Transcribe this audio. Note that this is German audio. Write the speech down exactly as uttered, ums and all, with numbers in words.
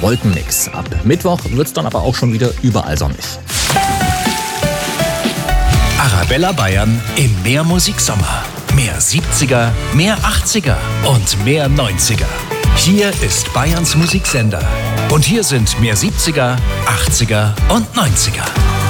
Wolkenmix. Ab Mittwoch wird es dann aber auch schon wieder überall sonnig. Arabella Bayern im Mehrmusik-Sommer. Mehr siebziger, mehr achtziger und mehr neunziger. Hier ist Bayerns Musiksender. Und hier sind mehr siebziger, achtziger und neunziger.